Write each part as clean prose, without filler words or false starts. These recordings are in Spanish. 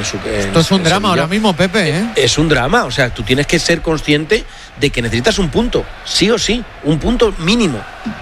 Esto es un drama ahora mismo, Pepe, ¿eh? Es un drama, o sea, tú tienes que ser consciente de que necesitas un punto, sí o sí, un punto mínimo.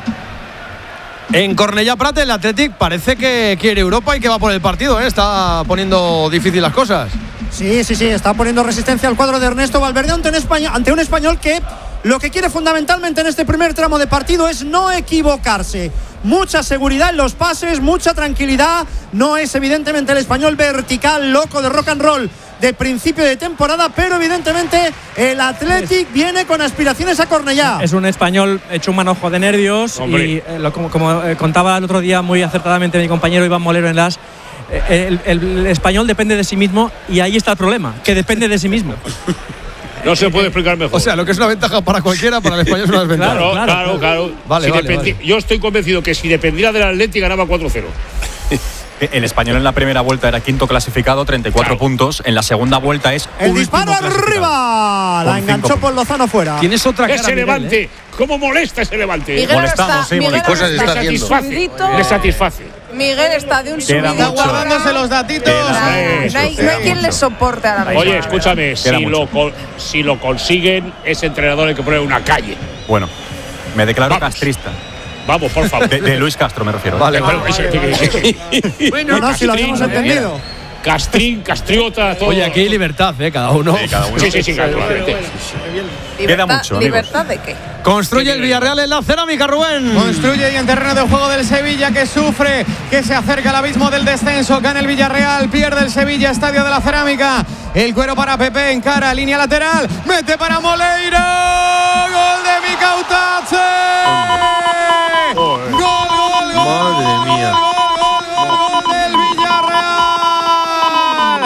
En Cornellà Prat el Athletic parece que quiere Europa y que va por el partido, ¿eh? Está poniendo difícil las cosas. Sí, está poniendo resistencia al cuadro de Ernesto Valverde ante un español que lo que quiere fundamentalmente en este primer tramo de partido es no equivocarse. Mucha seguridad en los pases, mucha tranquilidad. No es evidentemente el español vertical, loco de rock and roll de principio de temporada, pero evidentemente el Athletic viene con aspiraciones a Cornellà. Es un español hecho un manojo de nervios. Hombre. Y como contaba el otro día muy acertadamente mi compañero Iván Molero en las el español depende de sí mismo y ahí está el problema, que depende de sí mismo. No se puede explicar mejor. O sea, lo que es una ventaja para cualquiera, para el español es una desventaja. Claro. Vale. Yo estoy convencido que si dependiera del Atleti ganaba 4-0. El español en la primera vuelta era quinto clasificado, 34 puntos. En la segunda vuelta es el disparo arriba. La enganchó por Lozano fuera. Tienes otra cara. Ese Levante. ¿Cómo molesta ese Levante? Molestamos, sí. ¿Qué cosas está haciendo? Le satisface. Miguel está de un subidón. Está guardándose los datitos. No hay quien le soporte a la misma. Oye, escúchame, si lo consiguen, ese entrenador hay que poner una calle. Bueno, me declaro castrista. Vamos, por favor. De Luis Castro me refiero. Vale. Bueno, no, si lo habíamos entendido. Castrín, Castriota, todo. Oye, aquí hay libertad, cada uno. Sí, claramente. Queda mucho, ¿Libertad de qué? Construye el Villarreal en la cerámica, Rubén. Construye y en terreno de juego del Sevilla, que sufre, que se acerca al abismo del descenso. Gana el Villarreal, pierde el Sevilla, estadio de la cerámica. El cuero para Pepe, encara, línea lateral, mete para Moleiro. Gol de Mica Utache. Gol. Madre mía. Gol del Villarreal.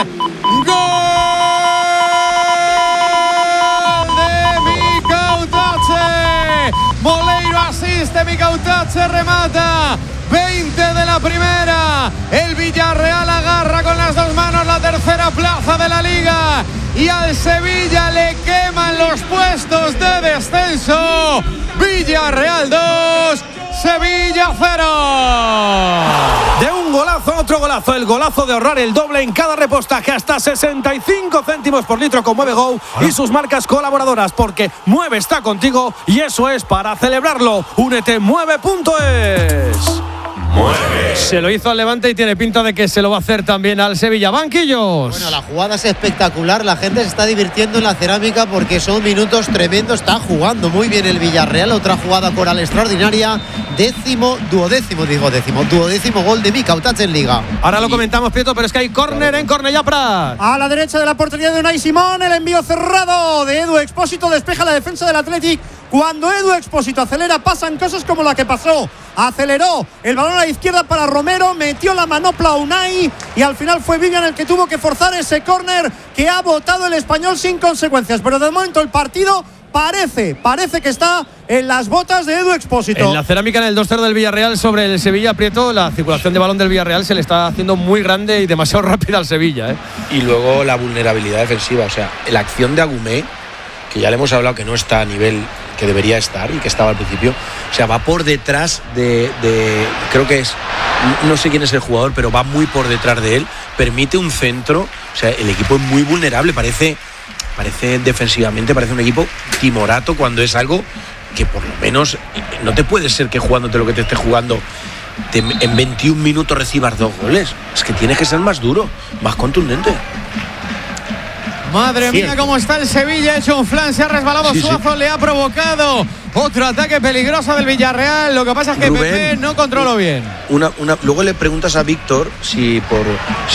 Gol de Mica Utache. Moleiro asiste, Mica Utache remata. 20 de la primera. El Villarreal agarra con las dos manos la tercera plaza de la Liga. Y al Sevilla le queman los puestos de descenso. Villarreal 2, Sevilla 0. De un golazo a otro golazo, el golazo de ahorrar el doble en cada repostaje, hasta 65 céntimos por litro con Mueve Go y sus marcas colaboradoras, porque Mueve está contigo y eso es para celebrarlo. Únete, mueve.es. Se lo hizo al Levante y tiene pinta de que se lo va a hacer también al Sevilla. Banquillos. Bueno, la jugada es espectacular. La gente se está divirtiendo en la cerámica porque son minutos tremendos. Está jugando muy bien el Villarreal. Otra jugada coral extraordinaria. Duodécimo gol de Mica Utache en Liga. Ahora lo comentamos, Prieto, pero es que hay córner en Cornellà Prat. A la derecha de la portería de Unai Simón. El envío cerrado de Edu Expósito despeja la defensa del Athletic. Cuando Edu Expósito acelera, pasan cosas como la que pasó. Aceleró el balón a la izquierda para Romero, metió la manopla a Unai y al final fue Vivian el que tuvo que forzar ese córner que ha botado el español sin consecuencias. Pero de momento el partido parece que está en las botas de Edu Expósito. En la cerámica, en el 2-0 del Villarreal sobre el Sevilla, Prieto, la circulación de balón del Villarreal se le está haciendo muy grande y demasiado rápida al Sevilla, ¿eh? Y luego la vulnerabilidad defensiva, o sea, la acción de Agumé, que ya le hemos hablado que no está a nivel que debería estar y que estaba al principio, o sea, va por detrás de creo que es, no sé quién es el jugador, pero va muy por detrás de él, permite un centro, o sea, el equipo es muy vulnerable, parece defensivamente, parece un equipo timorato cuando es algo que por lo menos no te puede ser que jugándote lo que te esté jugando en 21 minutos recibas 2 goles, es que tienes que ser más duro, más contundente. Madre mía, cómo está el Sevilla, hecho un flan, se ha resbalado Suazo, le ha provocado otro ataque peligroso del Villarreal. Lo que pasa es que Rubén, Pepe no controló bien. Luego le preguntas a Víctor si por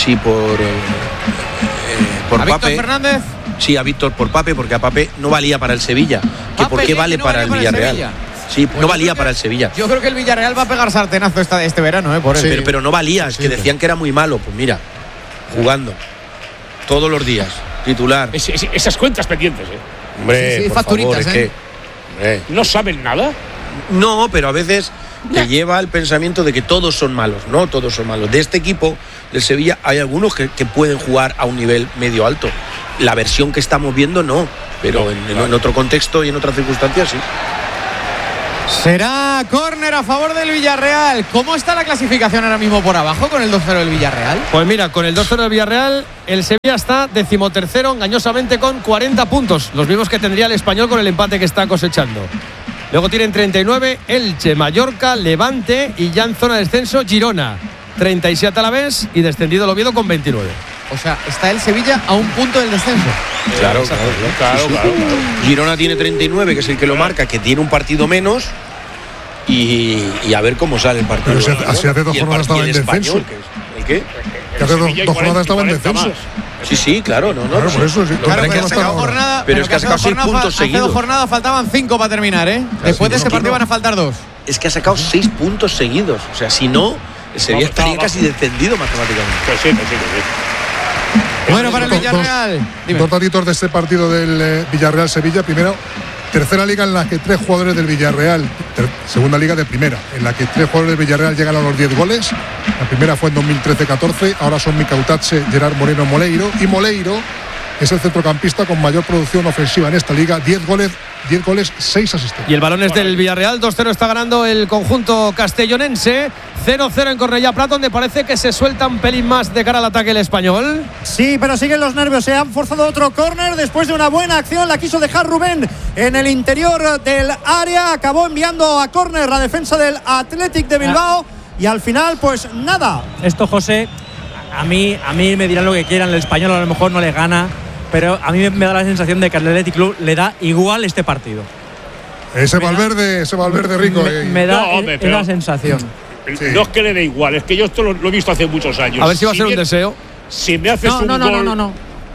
¿A Pape. Víctor Fernández? Sí, a Víctor por Pape, porque a Pape no valía para el Sevilla. Que por qué vale para el Villarreal. Sí, pues no valía para el Sevilla. Yo creo que el Villarreal va a pegar sartenazo este verano, por eso. Pero no valía, es que decían que era muy malo. Pues mira, jugando todos los días. Titular. Esas cuentas pendientes, Hombre, por facturitas, favor, ¿No saben nada? No, pero a veces te lleva el pensamiento de que todos son malos. No, todos son malos. De este equipo, del Sevilla, hay algunos que pueden jugar a un nivel medio alto. La versión que estamos viendo, no. Pero en otro contexto y en otras circunstancias, sí. Será Sevilla, córner a favor del Villarreal. ¿Cómo está la clasificación ahora mismo por abajo con el 2-0 del Villarreal? Pues mira, con el 2-0 del Villarreal, el Sevilla está 13º engañosamente con 40 puntos, los mismos que tendría el Español con el empate que está cosechando. Luego tienen 39 Elche, Mallorca, Levante y ya en zona de descenso Girona. 37 Alavés y descendido el Oviedo con 29. O sea, está el Sevilla a un punto del descenso. Claro. Girona tiene 39, que es el que lo marca, que tiene un partido menos. Y a ver cómo sale el partido. Pero así hace 2 jornadas estaba en descenso. ¿El qué? Que hace 2 jornadas estaba en descenso. Sí, claro, Claro, por eso. Sí, claro, pero es que ha sacado 6 puntos seguidos. Hace 2 jornadas faltaban 5 para terminar, ¿eh? Después de ese partido van a faltar 2. Es que ha sacado 6 puntos seguidos. O sea, si no, el Sevilla estaría casi descendido matemáticamente. Pues sí. Bueno, para el Villarreal. Dos datitos de este partido del Villarreal-Sevilla. Primero, tercera liga en la que 3 jugadores del Villarreal, segunda liga de primera, en la que 3 jugadores del Villarreal llegan a los 10 goles. La primera fue en 2013-14, ahora son Mica Utache, Gerard Moreno, Moleiro. Y Moleiro es el centrocampista con mayor producción ofensiva en esta liga, 10 goles, 6 asistencias. Y el balón es del Villarreal, 2-0 está ganando el conjunto castellonense, 0-0 en Cornellá Prat, donde parece que se suelta un pelín más de cara al ataque el Español. Sí, pero siguen los nervios, se han forzado otro córner después de una buena acción, la quiso dejar Rubén en el interior del área, acabó enviando a córner la defensa del Athletic de Bilbao y al final pues nada. Esto, José, a mí me dirán lo que quieran, el Español a lo mejor no le gana, pero a mí me da la sensación de que al Athletic Club le da igual este partido. Ese Valverde rico. Me da la sensación. Sí. No es que le dé igual, es que yo esto lo he visto hace muchos años. A ver si va a ser un deseo. Si me haces un gol… No.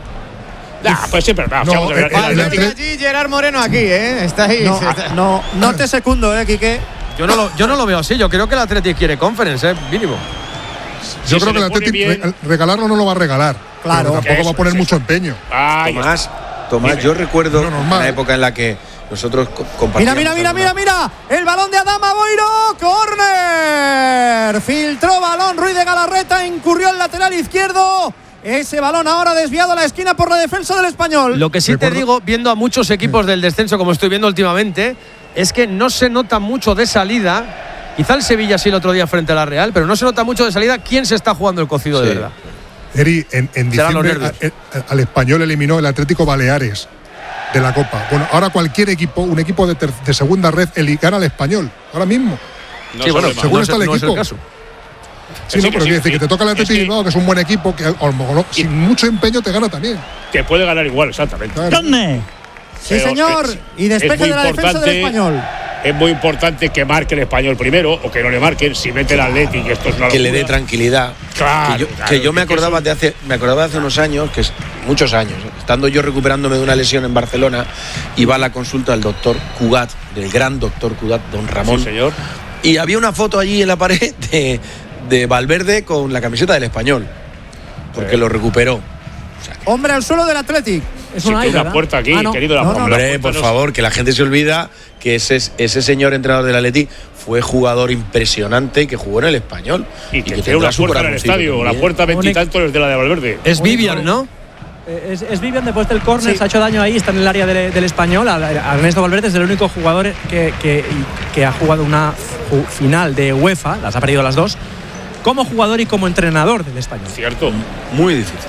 Pues siempre allí Gerard Moreno aquí, está ahí. No te secundo, Quique. Yo no lo veo así, yo creo que el Athletic quiere Conference, mínimo. Yo creo que el Athletic regalarlo no lo va a regalar. Claro. Pero tampoco va a poner mucho empeño. Tomás, yo recuerdo una época en la que nosotros compartíamos… Mira. El balón de Adama Boiro. ¡Córner! Filtró balón Ruiz de Galarreta. Incurrió el lateral izquierdo. Ese balón ahora desviado a la esquina por la defensa del Español. Lo que sí te digo, viendo a muchos equipos del descenso, como estoy viendo últimamente, es que no se nota mucho de salida. Quizá el Sevilla sí el otro día frente a la Real, pero no se nota mucho de salida quién se está jugando el cocido de verdad. Eri, en diciembre al Español eliminó el Atlético Baleares de la Copa. Bueno, ahora cualquier equipo, un equipo de segunda red, gana al Español. Ahora mismo. Según está el equipo. No es el caso. Sí, pero quiere decir que te toca el Atlético Bilbao, que es un buen equipo, que a lo mejor sin mucho empeño te gana también. Te puede ganar igual, exactamente. ¿Dónde? Sí, señor. Y despeje de la defensa del Español. Es muy importante que marque el Español primero o que no le marquen. Si mete el Athletic, esto es una que locura. Le dé tranquilidad. Claro, que yo me acordaba de hace unos años, muchos años, estando yo recuperándome de una lesión en Barcelona, iba a la consulta del doctor Cugat, del gran doctor Cugat, don Ramón. Sí, señor. Y había una foto allí en la pared de Valverde con la camiseta del Español, porque lo recuperó. Hombre al suelo del Athletic. Es una puerta aquí, querido. Hombre, por favor, que la gente se olvida que ese señor entrenador del Athletic fue jugador impresionante y que jugó en el Español. Y que tiene una puerta en el estadio, la puerta 20 y tantos es de la de Valverde. Es Vivian, ¿no? Es Vivian, después del córner, se ha hecho daño ahí, está en el área del Español. Ernesto Valverde es el único jugador que ha jugado una final de UEFA, las ha perdido las dos, como jugador y como entrenador del Español. Cierto. Muy difícil.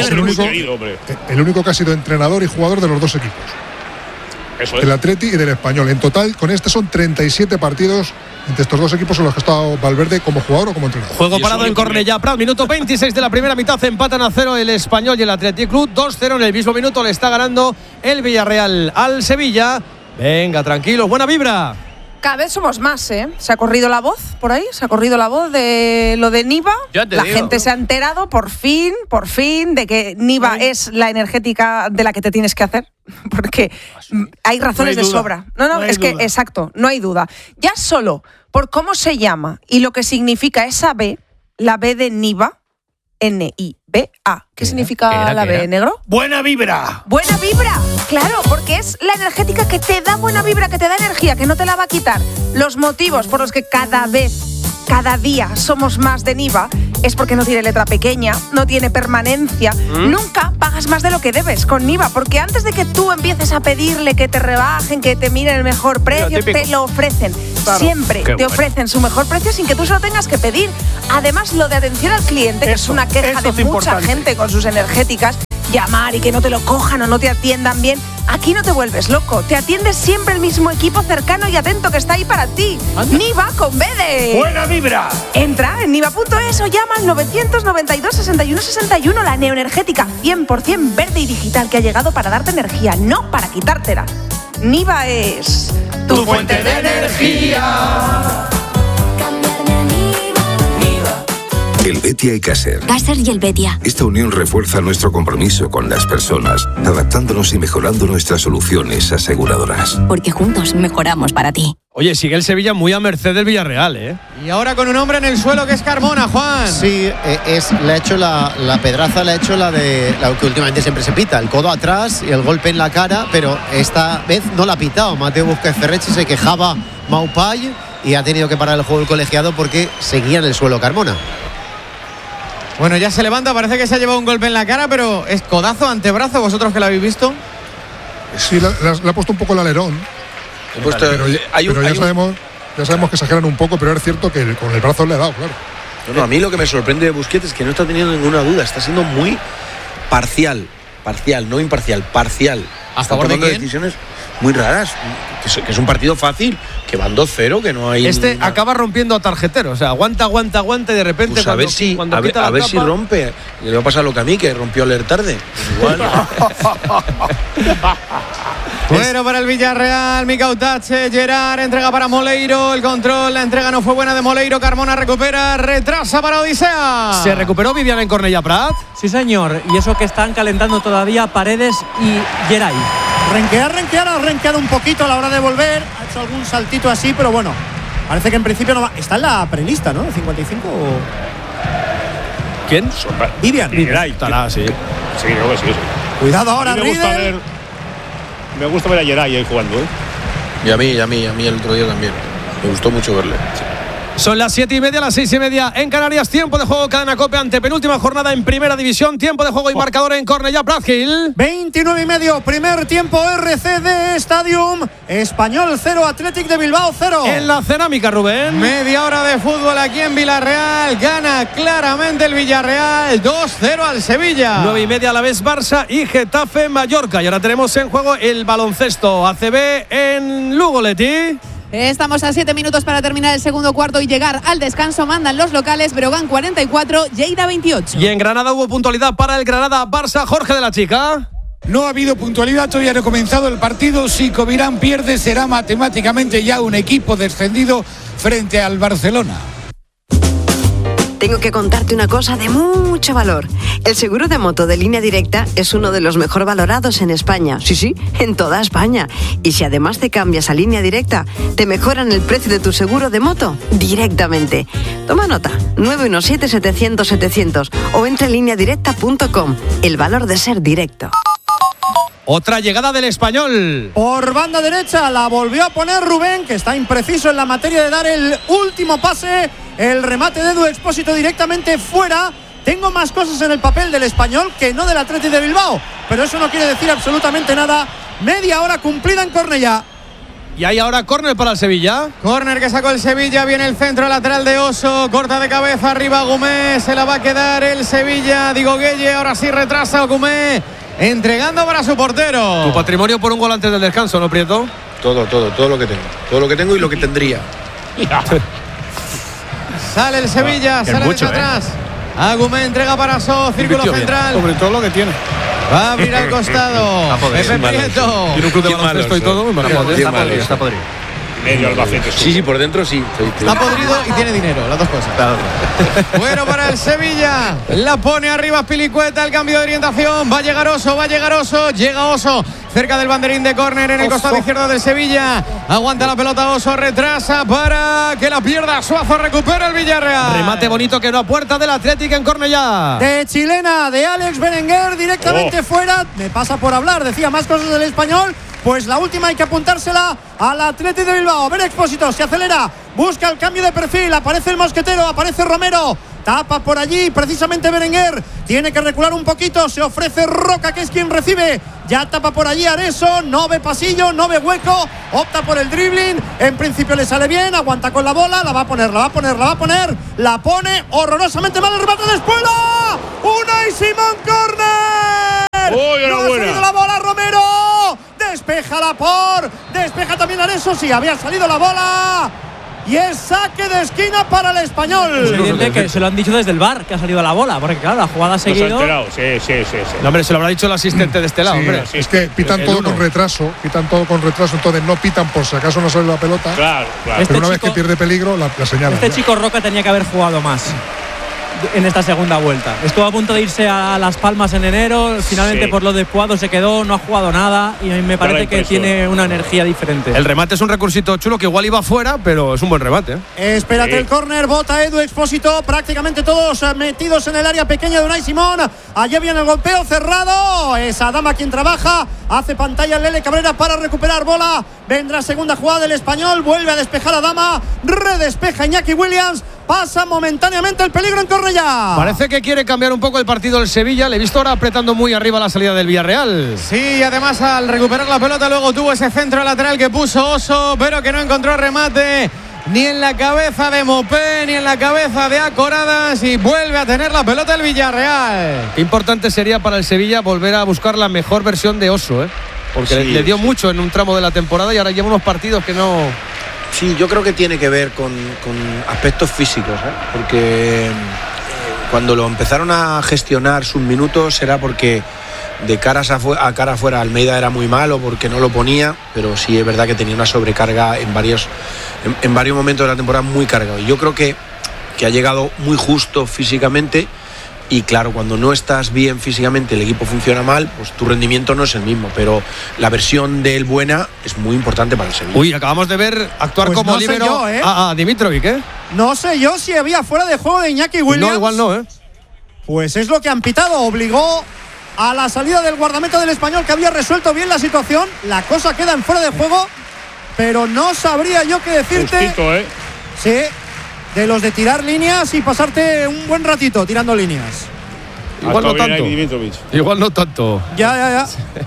El único que ha sido entrenador y jugador de los dos equipos. Eso es. Del Athletic y del Español. En total, con este son 37 partidos entre estos dos equipos en los que ha estado Valverde como jugador o como entrenador. Juego parado en Cornellá Prat, minuto 26 de la primera mitad, empatan a 0 el Español y el Athletic Club. 2-0 en el mismo minuto le está ganando el Villarreal al Sevilla. Venga, tranquilos, buena vibra. Cada vez somos más, Se ha corrido la voz por ahí, se ha corrido la voz de lo de Niva. La gente se ha enterado por fin, de que Niva es la energética de la que te tienes que hacer. Porque hay razones de sobra. No, es que, exacto, no hay duda. Ya solo por cómo se llama y lo que significa esa B, la B de Niva, N-I-V-A. ¿Qué significa la B, negro? ¡Buena vibra! ¡Buena vibra! Claro, porque es la energética que te da buena vibra, que te da energía, que no te la va a quitar. Los motivos por los que cada vez cada día somos más de Niva, es porque no tiene letra pequeña, no tiene permanencia. Nunca pagas más de lo que debes con Niva, porque antes de que tú empieces a pedirle que te rebajen, que te miren el mejor precio, te lo ofrecen. Claro. Siempre te ofrecen su mejor precio sin que tú se lo tengas que pedir. Además, lo de atención al cliente, que es una queja de mucha gente con sus energéticas, llamar y que no te lo cojan o no te atiendan bien. Aquí no te vuelves loco, te atiende siempre el mismo equipo cercano y atento que está ahí para ti. Niva con B de ¡buena vibra! Entra en niva.es o llama al 992 61 61, la neoenergética 100% verde y digital que ha llegado para darte energía, no para quitártela. Niva es tu fuente de energía. El Betia y Caser. Caser y el Betia. Esta unión refuerza nuestro compromiso con las personas, adaptándonos y mejorando nuestras soluciones aseguradoras. Porque juntos mejoramos para ti. Oye, sigue el Sevilla muy a merced del Villarreal, ¿eh? Y ahora con un hombre en el suelo que es Carmona, Juan. Sí, le ha hecho la pedraza, le ha hecho la que últimamente siempre se pita, el codo atrás y el golpe en la cara, pero esta vez no la ha pitado. Mateo Busquets Ferrechi, se quejaba Maupay y ha tenido que parar el juego el colegiado porque seguía en el suelo Carmona. Bueno, ya se levanta, parece que se ha llevado un golpe en la cara, pero es codazo, antebrazo, vosotros que lo habéis visto. Sí, le ha puesto un poco el alerón. Pero ya sabemos que exageran un poco, pero es cierto que con el brazo le ha dado, claro. No, a mí lo que me sorprende de Busquets es que no está teniendo ninguna duda, está siendo muy parcial, no imparcial, parcial. ¿A favor de quién? Decisiones muy raras, que es un partido fácil, que van 2-0, que no hay... Acaba rompiendo a tarjetero, o sea, aguanta y de repente... Pues a ver si rompe. Le va a pasar lo que a mí, que rompió ayer tarde. Igual. Bueno, para el Villarreal, Mica Utache, Gerard, entrega para Moleiro, el control, la entrega no fue buena de Moleiro, Carmona recupera, retrasa para Odisea. ¿Se recuperó Vivian en Cornellà Prat? Sí, señor, y eso que están calentando todavía Paredes y Geray. Ha renqueado un poquito a la hora de volver, ha hecho algún saltito así, pero bueno, parece que en principio no va. Está en la prelista, ¿no? ¿De 55 o...? ¿Quién? Vivian. Estará, sí. Sí, creo que sí. Cuidado ahora, Riedel. Me gusta ver a Geray ahí jugando, ¿eh? Y a mí el otro día también. Me gustó mucho verle. Sí. Son las 7:30, las 6:30 en Canarias. Tiempo de juego, cadena COPE, ante penúltima jornada en Primera División. Tiempo de juego y marcador en Cornellà Prat, Gil. 29:30, primer tiempo RCD Stadium. Español 0, Athletic de Bilbao 0. En la cerámica, Rubén. Media hora de fútbol aquí en Villarreal. Gana claramente el Villarreal 2-0 al Sevilla. 9:30 a la vez Barça y Getafe Mallorca. Y ahora tenemos en juego el baloncesto ACB en Lugo, Leti. Estamos a 7 minutos para terminar el segundo cuarto y llegar al descanso. Mandan los locales, Breogán 44, Lleida 28. Y en Granada hubo puntualidad para el Granada-Barça. Jorge de la Chica. No ha habido puntualidad, todavía no ha comenzado el partido. Si Covirán pierde, será matemáticamente ya un equipo descendido frente al Barcelona. Tengo que contarte una cosa de mucho valor. El seguro de moto de Línea Directa es uno de los mejor valorados en España. Sí, en toda España. Y si además te cambias a Línea Directa, te mejoran el precio de tu seguro de moto directamente. Toma nota, 917-700-700 o entra en lineadirecta.com. El valor de ser directo. Otra llegada del Español. Por banda derecha la volvió a poner Rubén, que está impreciso en la materia de dar el último pase. El remate de Edu Expósito directamente fuera. Tengo más cosas en el papel del Español que no del Athletic de Bilbao, pero eso no quiere decir absolutamente nada. Media hora cumplida en Cornellà. Y hay ahora córner para el Sevilla. Córner que sacó el Sevilla, viene el centro lateral de Oso, corta de cabeza arriba Gumé, se la va a quedar el Sevilla, Diego Gueye, ahora sí retrasa Gumé, entregando para su portero. Tu patrimonio por un gol antes del descanso, ¿no, Prieto? Todo lo que tengo. Todo lo que tengo y lo que tendría. Sale el Sevilla, sale mucho, desde atrás. Agumé entrega para So, círculo central. Sobre todo lo que tiene. Va a abrir al costado. Pepe Prieto. Tiene un club de baloncesto y todo. Está podrido. Medio Albacete. Sí, por dentro sí. Está podrido y tiene dinero, las dos cosas. Claro. Bueno, para el Sevilla. La pone arriba Pilicueta, el cambio de orientación. Va a llegar Oso. Llega Oso. Cerca del banderín de córner en el costado izquierdo del Sevilla. Aguanta la pelota Oso, retrasa para que la pierda Suazo, recupera el Villarreal. Remate bonito que no a puerta del Athletic en Cornellà. De chilena, de Alex Berenguer, directamente fuera. Me pasa por hablar, decía más cosas del Español. Pues la última hay que apuntársela al Athletic de Bilbao. A ver, Expósito, se acelera. busca el cambio de perfil, aparece el mosquetero, aparece Romero, tapa por allí precisamente Berenguer, tiene que recular un poquito, se ofrece Roca, que es quien recibe, ya tapa por allí Areso, no ve pasillo, no ve hueco, opta por el dribbling, en principio le sale bien, aguanta con la bola, la va a poner, la pone horrorosamente mal, el remate de Espuela, Unai Simón, córner. No ha salido la bola Romero, despeja también Areso, sí, había salido la bola. Y es saque de esquina para el Español. Es evidente que se lo han dicho desde el VAR que ha salido la bola, porque claro, la jugada ha seguido. Sí. No, hombre, se lo habrá dicho el asistente de este lado, hombre. Sí. Es que pitan todo con retraso, entonces no pitan por si acaso no sale la pelota. Claro. Pero una vez que pierde peligro, la señala. Este chico Roca tenía que haber jugado más en esta segunda vuelta. Estuvo a punto de irse a Las Palmas en enero, finalmente por lo de Puado se quedó, no ha jugado nada y me parece que tiene una energía diferente. El remate es un recursito chulo que igual iba fuera, pero es un buen remate. Espérate el córner, bota Edu Expósito, prácticamente todos metidos en el área pequeña de Unai Simón. Allí viene el golpeo cerrado, es Adama quien trabaja, hace pantalla Lele Cabrera para recuperar bola, vendrá segunda jugada del Español, vuelve a despejar Adama, redespeja Iñaki Williams, pasa momentáneamente el peligro en Cornellá. Parece que quiere cambiar un poco el partido del Sevilla. Le he visto ahora apretando muy arriba la salida del Villarreal. Sí, y además al recuperar la pelota luego tuvo ese centro lateral que puso Oso, pero que no encontró remate ni en la cabeza de Mopé ni en la cabeza de Acoradas, y vuelve a tener la pelota el Villarreal. Qué importante sería para el Sevilla volver a buscar la mejor versión de Oso, porque le dio mucho en un tramo de la temporada y ahora lleva unos partidos que no. Sí, yo creo que tiene que ver con aspectos físicos, porque cuando lo empezaron a gestionar sus minutos era porque de cara afuera Almeida era muy malo porque no lo ponía, pero sí es verdad que tenía una sobrecarga en varios momentos de la temporada, muy cargado. Y yo creo que ha llegado muy justo físicamente. Y claro, cuando no estás bien físicamente, el equipo funciona mal, pues tu rendimiento no es el mismo. Pero la versión de él buena es muy importante para el Sevilla. Uy, acabamos de ver actuar como líbero a Dimitrovic, No sé yo si había fuera de juego de Iñaki Williams. No, igual no, Pues es lo que han pitado, obligó a la salida del guardameta del Español, que había resuelto bien la situación. La cosa queda en fuera de juego, pero no sabría yo qué decirte. Justito, Sí. De los de tirar líneas y pasarte un buen ratito tirando líneas. Igual no tanto. Ya.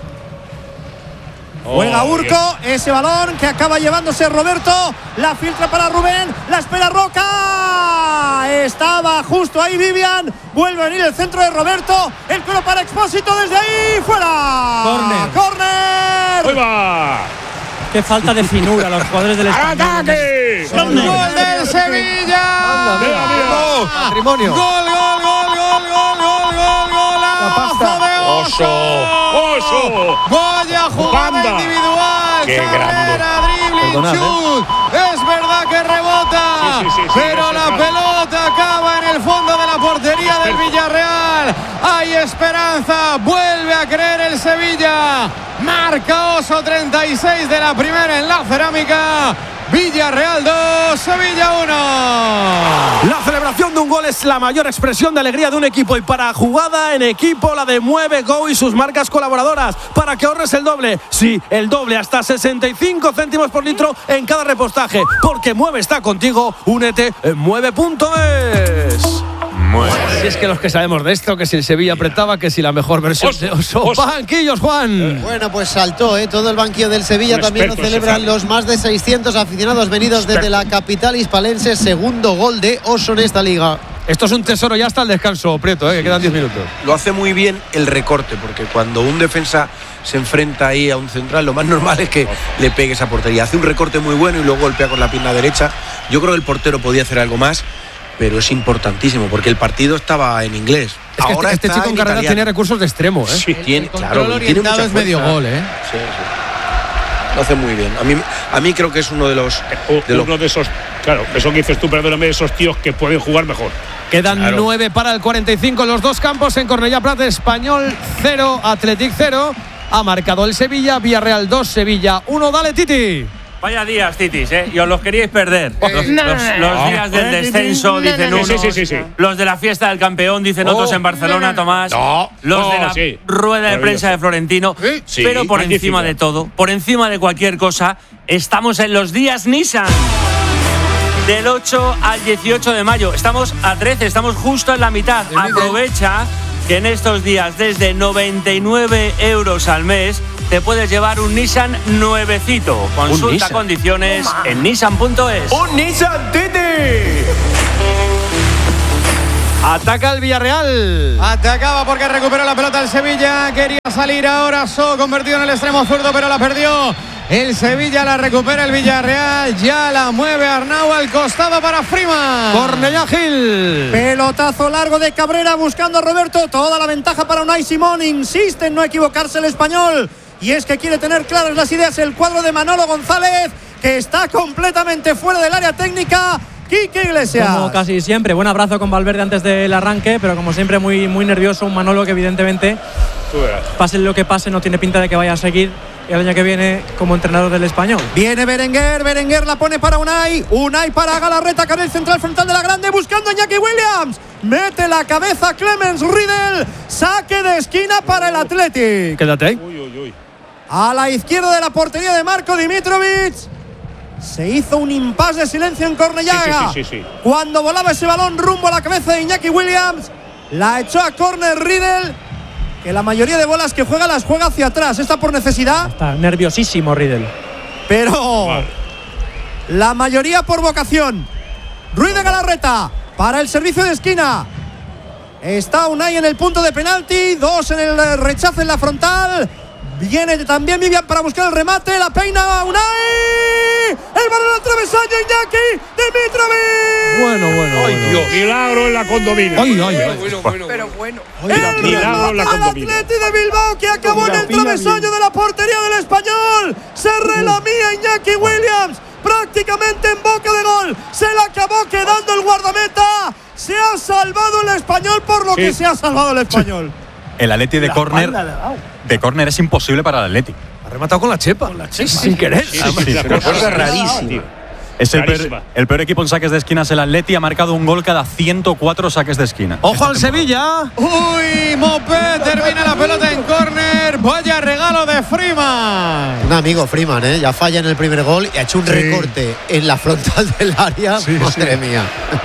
Juega Urco, ese balón que acaba llevándose Roberto, la filtra para Rubén, la espera Roca. Estaba justo ahí Vivian, vuelve a venir el centro de Roberto, el cuero para Expósito desde ahí, fuera. Corner. ¡Ahí va! Qué falta de finura los jugadores del Español. ¡Ataque! ¡Gol del Sevilla! ¡Patrimonio! ¡Gol! ¡Golazo de Oso! ¡Vaya jugada individual! ¡Qué ¡Carrera, dribbling, chut! Es verdad que rebota, pero la pelota acaba en el fondo de la portería del Villarreal. Hay esperanza, vuelve a creer el Sevilla. Marca Oso, 36 de la primera en la cerámica. Villarreal 2, Sevilla 1. La celebración de un gol es la mayor expresión de alegría de un equipo, y para jugada en equipo la de Mueve Go y sus marcas colaboradoras, para que ahorres el doble. Sí, el doble, hasta 65 céntimos por litro en cada repostaje, porque Mueve está contigo. Únete en mueve.es. Si es que los que sabemos de esto, que si el Sevilla apretaba, que si la mejor versión de Oso. Banquillos, Juan. Bueno, pues saltó, todo el banquillo del Sevilla. También lo celebran los más de 600 aficionados venidos desde la capital hispalense. Segundo gol de Oso en esta liga. Esto es un tesoro ya hasta el descanso, Prieto, que quedan 10 minutos. Lo hace muy bien el recorte, porque cuando un defensa se enfrenta ahí a un central, lo más normal es que le pegue esa portería. Hace un recorte muy bueno y luego golpea con la pierna derecha. Yo creo que el portero podía hacer algo más, pero es importantíslo porque el partido estaba en inglés. Es que este chico en carrera tiene recursos de extremo, Sí, tiene, claro, tiene mucha es medio gol, Sí. Lo hace muy bien. A mí creo que es uno de los claro, eso que dices tú, perdóname, de esos tíos que pueden jugar mejor. Quedan 9 para el 45 en los dos campos. En Cornellá Prat, Español 0, Athletic 0. Ha marcado el Sevilla, Villarreal 2, Sevilla 1. Dale, Titi. Vaya días, Titis, y os los queríais perder. Los días del descenso, dicen unos. Sí. Los de la fiesta del campeón, dicen otros en Barcelona, Tomás. Los de la rueda de prensa de Florentino. Pero por encima de todo, por encima de cualquier cosa, estamos en los días Nissan. del 8 al 18 de mayo. Estamos a 13, estamos justo en la mitad. Aprovecha que en estos días, desde 99 euros al mes, te puedes llevar un Nissan nuevecito. Consulta condiciones en nissan.es. ¡Un Nissan Titi! Ataca el Villarreal. Atacaba porque recuperó la pelota el Sevilla. Quería salir ahora So, convertido en el extremo zurdo, pero la perdió. El Sevilla la recupera el Villarreal. Ya la mueve Arnau al costado para Freeman. Cornellà Gil. Pelotazo largo de Cabrera buscando a Roberto. Toda la ventaja para Unai Simón. Insiste en no equivocarse el español. Y es que quiere tener claras las ideas el cuadro de Manolo González, que está completamente fuera del área técnica. Quique Iglesias. Como casi siempre, buen abrazo con Valverde antes del arranque, pero como siempre muy, muy nervioso. Un Manolo que evidentemente, pase lo que pase, no tiene pinta de que vaya a seguir el año que viene como entrenador del Español. Viene Berenguer la pone para Unai para Galarreta, carril central frontal de la grande, buscando a Iñaki Williams. Mete la cabeza Clemens Riedel, saque de esquina para el Athletic. Quédate ahí. A la izquierda de la portería de Marko Dimitrovic. Se hizo un impasse de silencio en Cornellà. Sí. Cuando volaba ese balón rumbo a la cabeza de Iñaki Williams, la echó a córner Riedel, que la mayoría de bolas que juega las juega hacia atrás. Está por necesidad. Está nerviosísimo Riedel. Pero la mayoría por vocación. Ruiz de Galarreta para el servicio de esquina. Está Unai en el punto de penalti. 2 en el rechazo en la frontal. Viene también Vivian para buscar el remate. La peina Unai. El balón al travesaño, Iñaki Dimitrovic. Bueno. Ay, Dios. Milagro en la condomina. Pero bueno. El milagro en la condomina. Atleti de Bilbao, que acabó en el travesaño de la portería del Español. Se relamía Iñaki Williams, prácticamente en boca de gol. Se le acabó quedando el guardameta. Se ha salvado el Español por lo que se ha salvado el Español. El Atleti de córner es imposible para el Atleti. Ha rematado con la chepa. Sin querer. Una cosa rarísima. Es el peor equipo en saques de esquina, es el Atleti. Ha marcado un gol cada 104 saques de esquina. ¡Ojo al Sevilla! Uy, Mopé termina la pelota en córner. Vaya regalo de Freeman. Un amigo Freeman, ya falla en el primer gol y ha hecho un recorte en la frontal del área. Madre mía.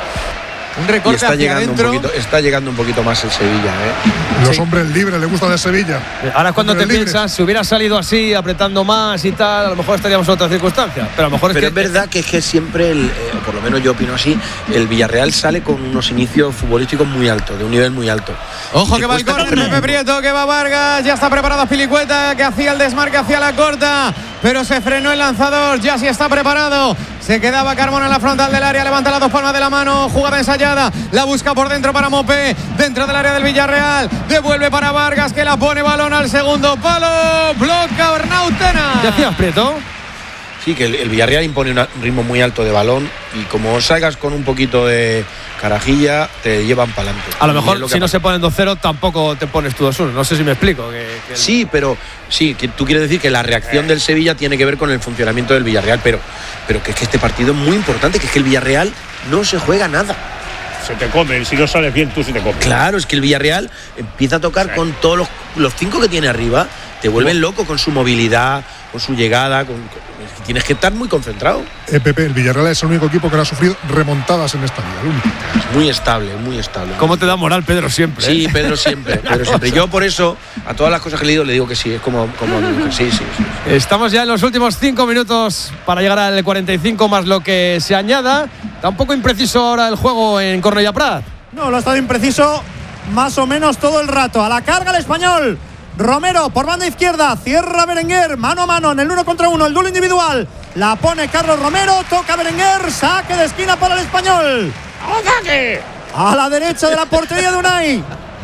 Un recorte está hacia llegando adentro. Está llegando un poquito más el Sevilla. Los hombres libres le gusta de Sevilla. Ahora cuando te piensas, si hubiera salido así, apretando más y tal, a lo mejor estaríamos en otra circunstancia. Pero a lo mejor es verdad que es que siempre, o por lo menos yo opino así, el Villarreal sale con unos inicios futbolísticos muy altos, de un nivel muy alto. Ojo que va el córner, Pepe Prieto, que va Vargas, ya está preparada Pilicueta, que hacía el desmarque hacia la corta, pero se frenó el lanzador, ya sí está preparado. Se quedaba Carmona en la frontal del área, levanta las dos palmas de la mano, jugada ensayada, la busca por dentro para Mopé, dentro del área del Villarreal, devuelve para Vargas, que la pone balón al segundo palo, bloca Arnau Tena. ¿Qué hacías, Prieto? Sí, que el Villarreal impone un ritmo muy alto de balón y como salgas con un poquito de carajilla, te llevan para adelante. A lo mejor si no se ponen 2-0 tampoco te pones tú 2-1. No sé si me explico. Sí, pero sí, que tú quieres decir que la reacción del Sevilla tiene que ver con el funcionamiento del Villarreal, pero que es que este partido es muy importante, que es que el Villarreal no se juega nada. Se te comen, si no sales bien tú se te comen. Claro, es que el Villarreal empieza a tocar con todos los 5 que tiene arriba, te vuelven loco con su movilidad, con su llegada, tienes que estar muy concentrado. Pepe, el Villarreal es el único equipo que no ha sufrido remontadas en esta liga. Es muy estable. ¿Cómo te da moral Pedro siempre? Sí, Pedro siempre. Yo por eso, a todas las cosas que he leído, le digo que sí, es como sí. Estamos ya en los últimos 5 minutos para llegar al 45 más lo que se añada. Está un poco impreciso ahora el juego en Cornellà Prat. No, lo ha estado impreciso más o menos todo el rato. A la carga el Español. Romero por banda izquierda, cierra Berenguer, mano a mano en el 1 contra 1, el duelo individual. La pone Carlos Romero, toca Berenguer, saque de esquina para el Español. ¡Ataque! A la derecha de la portería de Unai.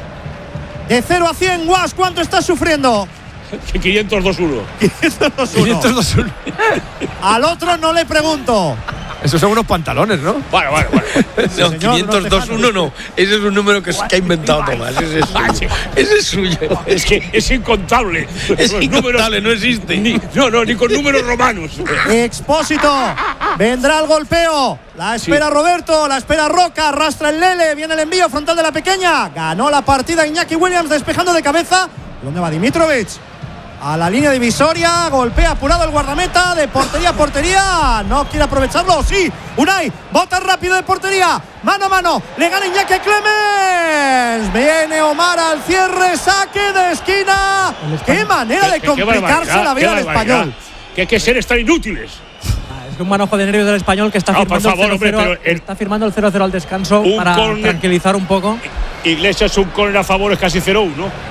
De 0 a 100, Guas, ¿cuánto estás sufriendo? 502-1. 502-1. Al otro no le pregunto. Esos son unos pantalones, ¿no? Bueno. No, 502-1 no. Ese es un número que ha inventado Tomás. Ese es suyo. Es que es incontable. Es incontable, no existe. Ni con números romanos. Expósito. Vendrá el golpeo. La espera Roberto, la espera Roca, arrastra el Lele, viene el envío frontal de la pequeña. Ganó la partida Iñaki Williams despejando de cabeza. ¿Dónde va Dimitrovic? a la línea divisoria, golpea apurado el guardameta de portería a portería, no quiere aprovecharlo, sí, Unai, bota rápido de portería, mano a mano, le gana Iñaki Clemens, viene Omar al cierre, saque de esquina, qué manera de complicarse la vida al Español. Que hay que ser tan inútiles. Es un manojo de nervios del Español que está firmando el 0-0, está firmando el 0-0 al descanso para tranquilizar un poco. Iglesias, un córner a favor, es casi 0-1.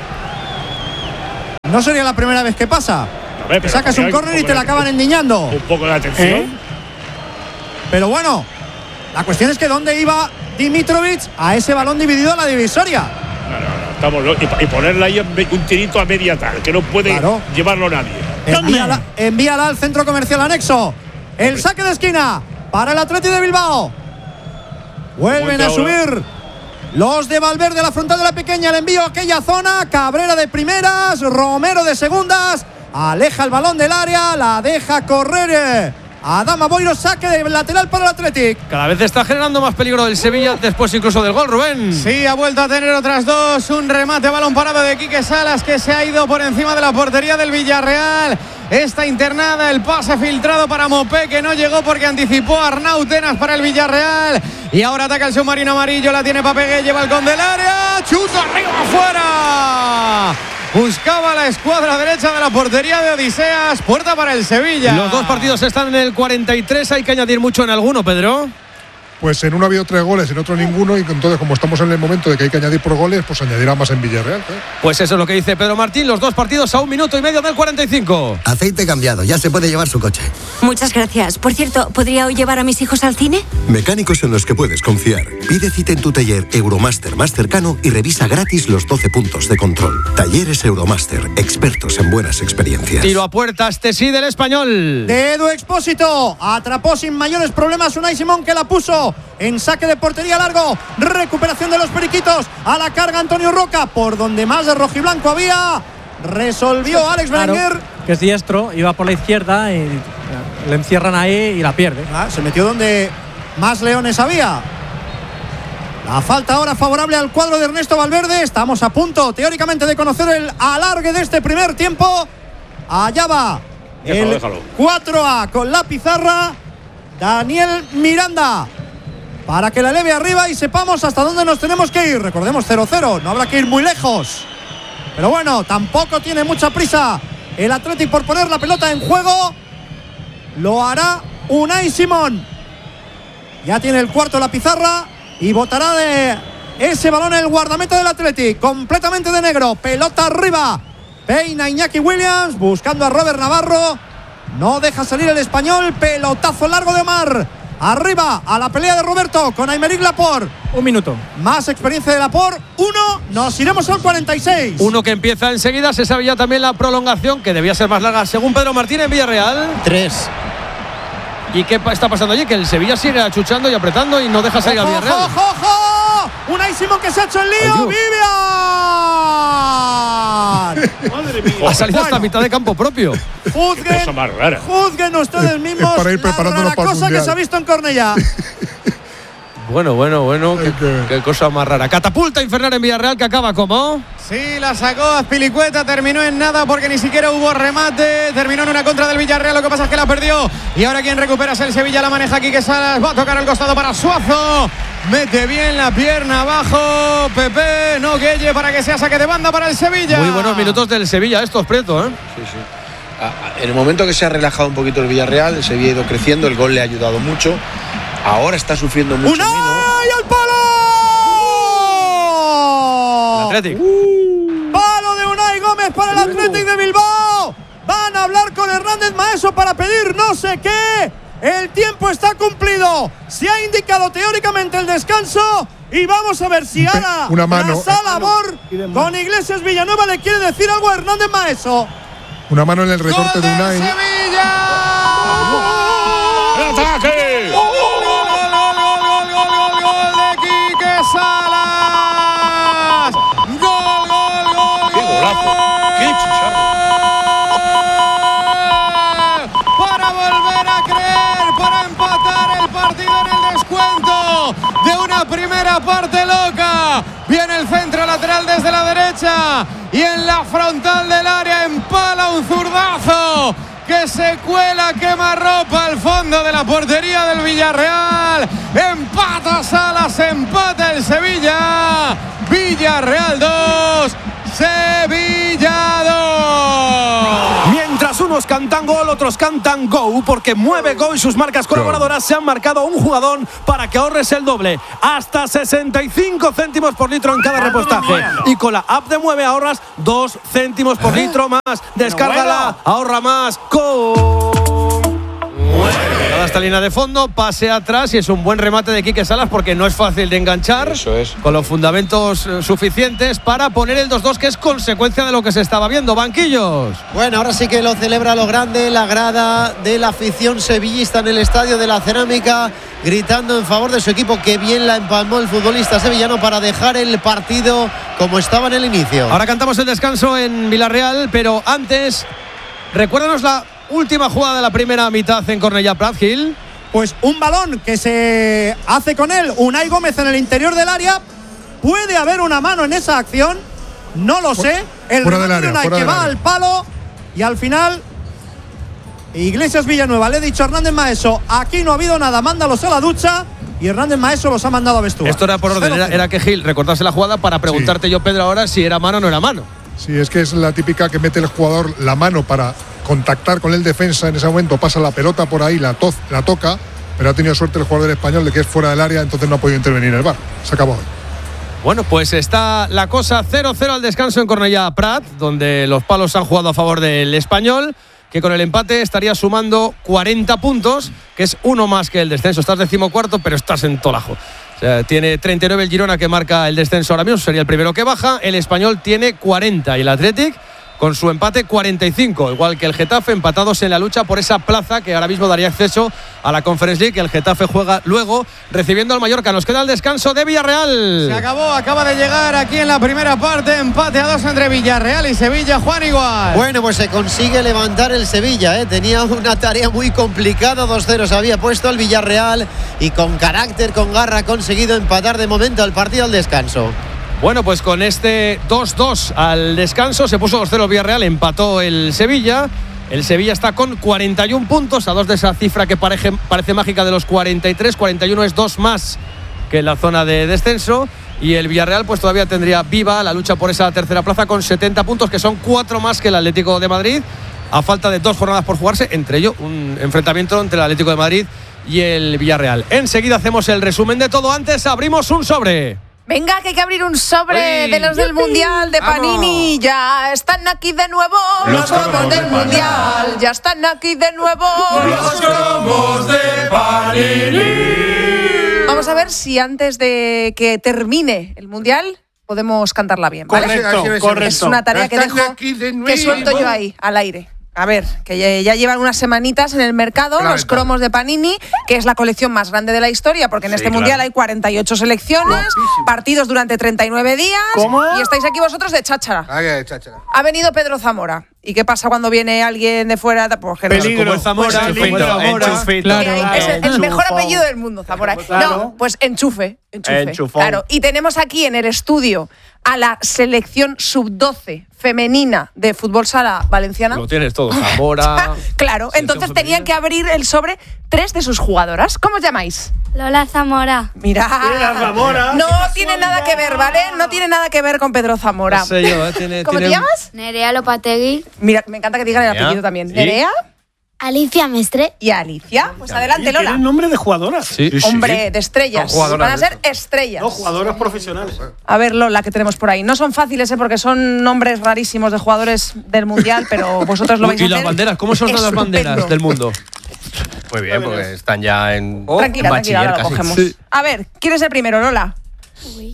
No sería la primera vez que pasa. Que sacas un córner y te la acaban endiñando. Un poco de atención. Pero bueno, la cuestión es que ¿dónde iba Dimitrovic a ese balón dividido a la divisoria? No, y ponerle ahí un tirito a media tal, que no puede llevarlo nadie. Envíala al centro comercial anexo. El saque de esquina para el Athletic de Bilbao. Vuelven a subir los de Valverde a la frontal de la pequeña. El envío a aquella zona. Cabrera de primeras, Romero de segundas. Aleja el balón del área, la deja correr Adama Boiro, saque de lateral para el Athletic. Cada vez está generando más peligro el Sevilla, después incluso del gol, Rubén. Sí, ha vuelto a tener otras dos. Un remate a balón parado de Quique Salas, que se ha ido por encima de la portería del Villarreal. Está internada, el pase filtrado para Mopé, que no llegó porque anticipó a Arnau Tenas para el Villarreal. Y ahora ataca el submarino amarillo, la tiene Papegué, lleva el con del área, chuta arriba, afuera. Buscaba la escuadra derecha de la portería de Odiseas. Puerta para el Sevilla. Los dos partidos están en el 43. Hay que añadir mucho en alguno, Pedro. Pues en uno ha habido 3 goles, en otro ninguno. Y entonces, como estamos en el momento de que hay que añadir por goles, pues añadirá más en Villarreal. Pues eso es lo que dice Pedro Martín. Los dos partidos a 1 minuto y medio del 45. Aceite cambiado, ya se puede llevar su coche. Muchas gracias. Por cierto, ¿podría hoy llevar a mis hijos al cine? Mecánicos en los que puedes confiar. Pide cita en tu taller Euromaster más cercano y revisa gratis los 12 puntos de control. Talleres Euromaster, expertos en buenas experiencias. Tiro a puerta, este sí del Español. De Edu Expósito. Atrapó sin mayores problemas Unai Simón, que la puso en saque de portería largo. Recuperación de los periquitos. A la carga Antonio Roca. Por donde más de rojiblanco había. Resolvió Alex Berenguer. Que es diestro, iba por la izquierda y le encierran ahí y la pierde. Se metió donde más leones había. La falta ahora favorable al cuadro de Ernesto Valverde. Estamos a punto, teóricamente, de conocer el alargue de este primer tiempo. Allá va el 4A con la pizarra. Daniel Miranda, para que la eleve arriba y sepamos hasta dónde nos tenemos que ir. Recordemos 0-0, no habrá que ir muy lejos. Pero bueno, tampoco tiene mucha prisa el Athletic por poner la pelota en juego. Lo hará Unai Simón. Ya tiene el cuarto la pizarra y botará de ese balón el guardameta del Athletic, completamente de negro. Pelota arriba, peina Iñaki Williams, buscando a Robert Navarro. No deja salir el español. Pelotazo largo de Omar. Arriba a la pelea de Roberto con Aymeric Laporte. 1 minuto. Más experiencia de Laporte. 1. Nos iremos al 46. 1 que empieza enseguida. Se sabe ya también la prolongación, que debía ser más larga según Pedro Martín en Villarreal. 3. ¿Y qué está pasando allí? Que el Sevilla sigue achuchando y apretando y no deja salir a Villarreal. ¡Ojo, ojo, ojo! Unai Simón, que se ha hecho el lío. ¡Vivian! Madre mía. Ha salido hasta mitad de campo propio. Juzguen ustedes mismos para ir preparándonos la para el cosa que Mundial. se ha visto en Cornellá. Bueno, qué cosa más rara. Catapulta infernal en Villarreal, que acaba como. Sí, la sacó Azpilicueta, terminó en nada porque ni siquiera hubo remate. Terminó en una contra del Villarreal, lo que pasa es que la perdió. Y ahora quien recupera es el Sevilla, la maneja Quique Salas. Va a tocar al costado para Suazo. Mete bien la pierna abajo. Pepe, no Gueye, para que sea saque de banda para el Sevilla. Muy buenos minutos del Sevilla, estos, Prieto, ¿eh? Sí. En el momento que se ha relajado un poquito el Villarreal, el Sevilla ha ido creciendo, el gol le ha ayudado mucho. Ahora está sufriendo mucho menos. ¡Unai al palo! El Athletic. Palo de Unai Gómez para el Athletic de Bilbao. Van a hablar con Hernández Maeso para pedir no sé qué. El tiempo está cumplido. Se ha indicado teóricamente el descanso. Y vamos a ver si ahora una mano. la Salabor con Iglesias Villanueva le quiere decir algo a Hernández Maeso. Una mano en el recorte de Unai. ¡Sevilla! ¡El ataque! ¡Gol de Quique Salas! ¡Gol! ¡Qué golazo! ¡Qué chicharro! Para volver a creer, para empatar el partido en el descuento de una primera parte loca. Viene el centro lateral desde la derecha y en la frontal del área empala un que se cuela quemarropa al fondo de la portería del Villarreal. Empata Salas, empata el Sevilla. Villarreal 2, Sevilla 2. Mientras unos cantan gol, otros cantan go, porque mueve go y sus marcas colaboradoras se han marcado un jugador para que ahorres el doble. Hasta 65 céntimos por litro en cada repostaje. Y con la app de Mueve ahorras 2 céntimos por litro más. Descárgala, ahorra más. Go. Esta línea de fondo, pase atrás y es un buen remate de Quique Salas porque no es fácil de enganchar. Eso es. Con los fundamentos suficientes para poner el 2-2, que es consecuencia de lo que se estaba viendo. Banquillos. Bueno, ahora sí que lo celebra lo grande, la grada de la afición sevillista en el Estadio de la Cerámica, gritando en favor de su equipo. Que bien la empalmó el futbolista sevillano para dejar el partido como estaba en el inicio. Ahora cantamos el descanso en Villarreal, pero antes, recuérdanos la última jugada de la primera mitad en Cornellà Prat, Gil. Pues un balón que se hace con él Unai Gómez en el interior del área. ¿Puede haber una mano en esa acción? No lo sé. El remate de Unai que va al palo y al final Iglesias Villanueva le ha dicho a Hernández Maeso: aquí no ha habido nada, mándalos a la ducha. Y Hernández Maeso los ha mandado a vestuario. Esto era por orden, era que Gil recordase la jugada para preguntarte yo, Pedro, ahora si era mano o no era mano. Sí, es que es la típica que mete el jugador la mano para contactar con el defensa. En ese momento pasa la pelota por ahí, la toca, pero ha tenido suerte el jugador español de que es fuera del área, entonces no ha podido intervenir el VAR. Se acabó. Bueno, pues está la cosa 0-0 al descanso en Cornellà Prat, donde los palos han jugado a favor del Español, que con el empate estaría sumando 40 puntos, que es uno más que el descenso. Estás 14º, pero estás en Tolajo. O sea, tiene 39 el Girona, que marca el descenso ahora mismo, sería el primero que baja. El Español tiene 40 y el Athletic, con su empate, 45, igual que el Getafe, empatados en la lucha por esa plaza que ahora mismo daría acceso a la Conference League. El Getafe juega luego recibiendo al Mallorca. Nos queda el descanso de Villarreal. Se acabó, acaba de llegar aquí en la primera parte, empate a 2 entre Villarreal y Sevilla. Juan Igual. Bueno, pues se consigue levantar el Sevilla, tenía una tarea muy complicada, 2-0 se había puesto el Villarreal y con carácter, con garra, ha conseguido empatar de momento el partido al descanso. Bueno, pues con este 2-2 al descanso se puso 2-0 Villarreal, empató el Sevilla. El Sevilla está con 41 puntos, a 2 de esa cifra que parece mágica de los 43. 41 es 2 más que en la zona de descenso. Y el Villarreal pues todavía tendría viva la lucha por esa tercera plaza con 70 puntos, que son 4 más que el Atlético de Madrid, a falta de 2 jornadas por jugarse, entre ellos un enfrentamiento entre el Atlético de Madrid y el Villarreal. Enseguida hacemos el resumen de todo. Antes abrimos un sobre. Venga, que hay que abrir un sobre de los del Mundial de Panini. Ya están aquí de nuevo los cromos del Mundial. Ya están aquí de nuevo los cromos de Panini. Vamos a ver si antes de que termine el Mundial podemos cantarla bien, ¿vale? Correcto. Es una tarea que dejo, que suelto yo ahí, al aire. A ver, que ya llevan unas semanitas en el mercado los cromos de Panini, que es la colección más grande de la historia, porque en este Mundial hay 48 selecciones, partidos durante 39 días. ¿Cómo? Y estáis aquí vosotros de cháchara. Ha venido Pedro Zamora. ¿Y qué pasa cuando viene alguien de fuera? Pues que peligro, como Zamora, enchufito. Claro. Es el mejor apellido del mundo, Zamora. Claro. No, pues enchufe. Claro. Y tenemos aquí en el estudio a la selección sub-12 femenina de fútbol sala valenciana. Lo tienes todo, Zamora. Claro, entonces tenían que abrir el sobre 3 de sus jugadoras. ¿Cómo os llamáis? Lola Zamora. Mira, Zamora. No tiene nada que ver, ¿vale? No tiene nada que ver con Pedro Zamora. No sé yo, ¿Cómo te llamas? Nerea Lopategui. Mira, me encanta que digan el apellido también. ¿Sí? ¿Nerea? Alicia Mestre. ¿Y Alicia? Pues adelante, Lola. Tienen nombre de jugadoras. Sí. Hombre, de estrellas. Van a ser estrellas. No, jugadoras profesionales. A ver, Lola, que tenemos por ahí. No son fáciles, porque son nombres rarísimos de jugadores del Mundial, pero vosotros lo vais a hacer. ¿Y las banderas? ¿Cómo son las banderas del mundo? Muy bien, porque están ya en tranquila, bachiller lo cogemos. Sí. A ver, ¿quién es el primero, Lola? Uy.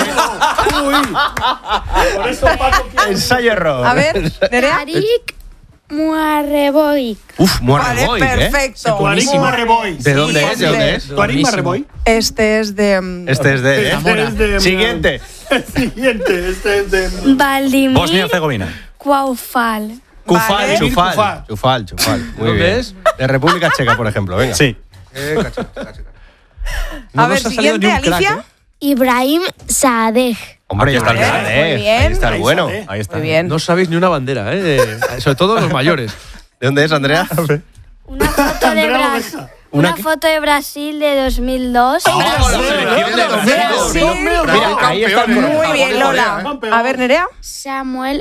Por eso Paco quiere. Ensayo error. A ver, Nerea. Arik Muarreboic. Muarreboic, vale, perfecto. Tuarik Muarreboic. ¿De dónde es? ¿De dónde es? Tuarik Muarreboic. Este es de Zamora. Siguiente. Siguiente. Este es de Valdimir. Bosnia-Herzegovina. Cuaufal. Chufal. Muy bien. ¿Dónde es? De República Checa, por ejemplo. Venga. Sí. A ver, siguiente, Alicia. Ibrahim Saadeh. Hombre, ahí está el grande, muy bien. Ahí está el bueno. Ahí está. Muy bien. No sabéis ni una bandera, sobre todo los mayores. ¿De dónde es, Andrea? Una foto de Brasil de 2002. Mira, ahí está. Muy bien, Lola. A ver, Nerea. Samuel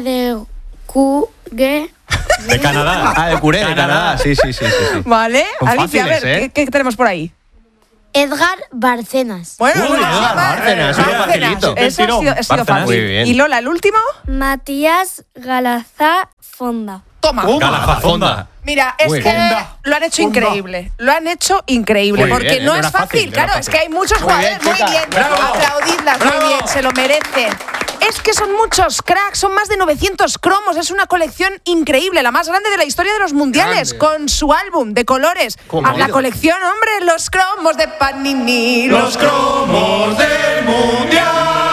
Adekunle. De Canadá. De Curé, de Canadá. Sí. Vale. Son Alicia, a ver, fáciles, ¿qué tenemos por ahí? Edgar Bárcenas. Bueno, Bárcenas, facilito. Eso ha sido fácil. Muy bien. ¿Y Lola, el último? Matías Galazafonda. Toma. Galazafonda. Mira, es que lo han hecho increíble. Lo han hecho increíble. Muy porque bien, no no es era fácil, fácil. no era Claro, es que hay muchos jugadores. Muy bien. Aplaudidlas, muy bien. Se lo merecen. Es que son muchos cracks, son más de 900 cromos. Es una colección increíble, la más grande de la historia de los mundiales, con su álbum de colores. A la colección, hombre, los cromos de Panini. Los cromos del mundial.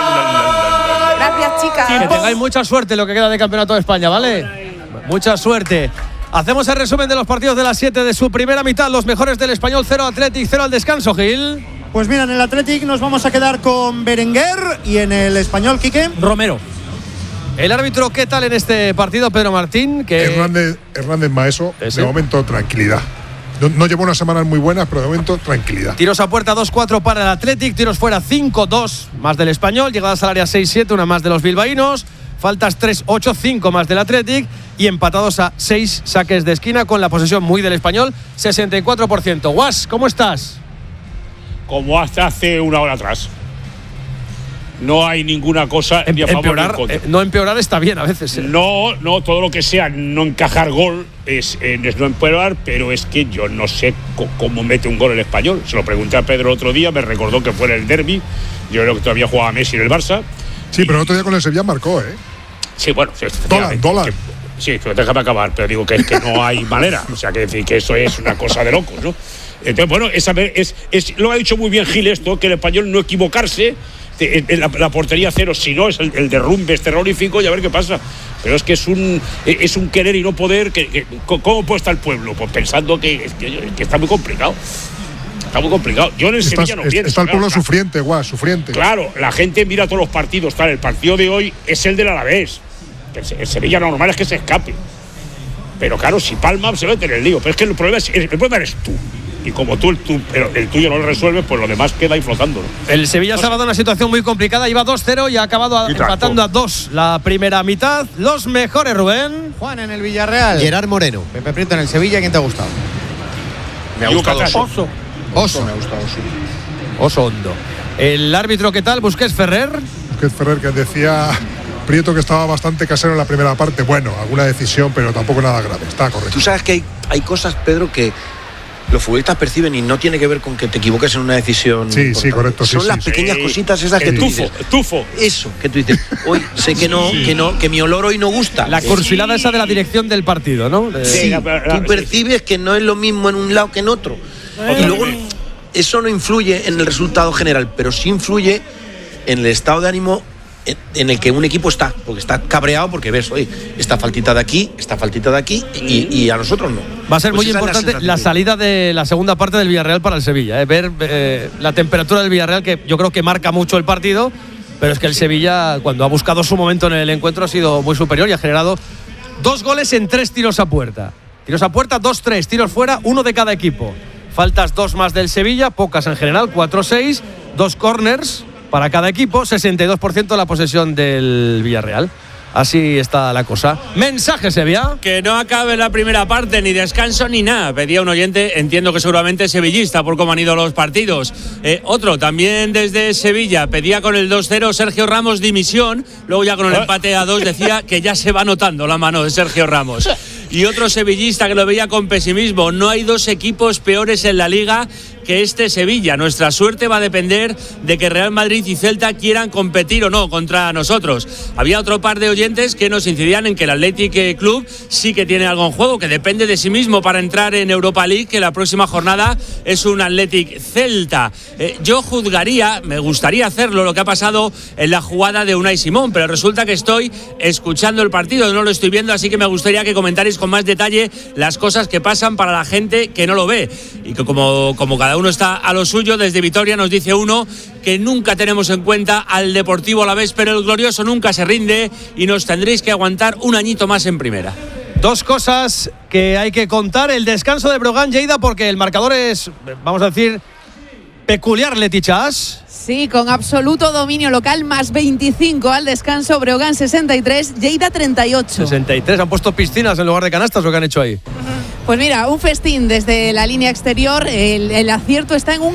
Gracias, chicas. Que tengáis mucha suerte en lo que queda de Campeonato de España, ¿vale? Mucha suerte. Hacemos el resumen de los partidos de las 7 de su primera mitad. Los mejores del Español, 0 Athletic, 0 al descanso, Gil. Pues mira, en el Athletic nos vamos a quedar con Berenguer y en el Español, Quique. Romero. El árbitro, ¿qué tal en este partido, Pedro Martín? Hernández Maeso, de momento tranquilidad. No llevo unas semanas muy buenas, pero de momento tranquilidad. Tiros a puerta 2-4 para el Athletic, tiros fuera 5-2 más del Español, llegadas al área 6-7, una más de los bilbaínos, faltas 3-8, 5 más del Athletic y empatados a 6 saques de esquina con la posesión muy del Español, 64%. Guas, ¿cómo estás? Como hasta hace una hora atrás. No hay ninguna cosa ni a favor ni en contra. No empeorar está bien a veces. No, todo lo que sea no encajar gol es no empeorar, pero es que yo no sé cómo mete un gol el Español. Se lo pregunté a Pedro el otro día, me recordó que fue en el derbi. Yo creo que todavía jugaba Messi en el Barça. Sí, pero el otro día con el Sevilla marcó, ¿eh? Sí, bueno. Dolan. Sí, pero déjame acabar, pero digo que es que no hay manera. O sea, que decir que eso es una cosa de locos, ¿no? Entonces, bueno, lo ha dicho muy bien Gil esto, que el Español no equivocarse. La portería cero, si no es el derrumbe terrorífico y a ver qué pasa. Pero es que es un querer y no poder. ¿Cómo puede estar el pueblo? Pues pensando que está muy complicado. Está muy complicado. Yo en el Sevilla no pienso. Está el pueblo sufriente, sufriente. Claro, la gente mira todos los partidos. El partido de hoy es el del Alavés. El Sevilla normal es que se escape. Pero claro, si palma se mete en el lío. Pero es que el problema eres tú. Y como pero el tuyo no lo resuelves, pues lo demás queda ahí flotando, ¿no? El Sevilla se ha dado una situación muy complicada, iba 2-0 y ha acabado empatando a 2 la primera mitad. Los mejores, Rubén. Juan en el Villarreal. Gerard Moreno. Pepe Prieto en el Sevilla, ¿quién te ha gustado? Me ha gustado Oso. Me ha gustado Oso Hondo. El árbitro, ¿qué tal? Busquets Ferrer. Busquets Ferrer, que decía Prieto que estaba bastante casero en la primera parte. Bueno, alguna decisión, pero tampoco nada grave. Está correcto. Tú sabes que hay cosas, Pedro, que los futbolistas perciben y no tiene que ver con que te equivoques en una decisión. Sí, correcto. Son las pequeñas cositas esas que tú dices. Tufo. Eso, que tú dices, hoy sé que mi olor hoy no gusta. La cursilada esa de la dirección del partido, ¿no? Sí, tú percibes que no es lo mismo en un lado que en otro. Y luego eso no influye en el resultado general, pero sí influye en el estado de ánimo en el que un equipo está, porque está cabreado porque ves, oye, esta faltita de aquí y a nosotros no. Va a ser muy importante la salida de la segunda parte del Villarreal para el Sevilla, ver la temperatura del Villarreal, que yo creo que marca mucho el partido, pero es que el Sevilla, cuando ha buscado su momento en el encuentro, ha sido muy superior y ha generado 2 goles en 3 tiros a puerta. Tiros a puerta, 2-3, tiros fuera, 1 de cada equipo. Faltas 2 más del Sevilla, pocas en general, 4-6, 2 corners para cada equipo, 62% la posesión del Villarreal. Así está la cosa. Mensaje, Sevilla. Que no acabe la primera parte, ni descanso ni nada. Pedía un oyente, entiendo que seguramente sevillista, por cómo han ido los partidos. Otro, también desde Sevilla, pedía con el 2-0 Sergio Ramos dimisión. Luego ya con el empate a 2 decía que ya se va notando la mano de Sergio Ramos. Y otro sevillista que lo veía con pesimismo. No hay 2 equipos peores en la Liga que este Sevilla. Nuestra suerte va a depender de que Real Madrid y Celta quieran competir o no contra nosotros. Había otro par de oyentes que nos incidían en que el Athletic Club sí que tiene algo en juego, que depende de sí mismo para entrar en Europa League, que la próxima jornada es un Athletic Celta. Yo juzgaría, me gustaría hacerlo, lo que ha pasado en la jugada de Unai Simón, pero resulta que estoy escuchando el partido, no lo estoy viendo, así que me gustaría que comentarais con más detalle las cosas que pasan para la gente que no lo ve. Y que como cada uno está a lo suyo, desde Vitoria nos dice uno que nunca tenemos en cuenta al Deportivo Alavés, pero el glorioso nunca se rinde y nos tendréis que aguantar un añito más en primera. Dos cosas que hay que contar. El descanso de Breogán, Lleida, porque el marcador es, vamos a decir, peculiar, Leti Chas. Sí, con absoluto dominio local, más 25 al descanso. Breogán 63, Lleida 38. 63, han puesto piscinas en lugar de canastas, lo que han hecho ahí. Pues mira, un festín desde la línea exterior. El acierto está en un